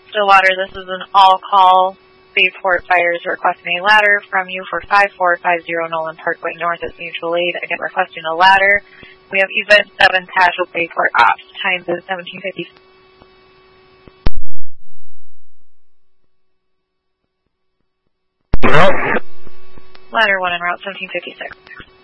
Stillwater, this is an all-call. Bayport Fire is requesting a ladder from you for 5450 Nolan Parkway North as mutual aid. Again, requesting a ladder. We have Event 7 Casual Bayport Ops. Times is 1750. Ladder 1 en route, 1756.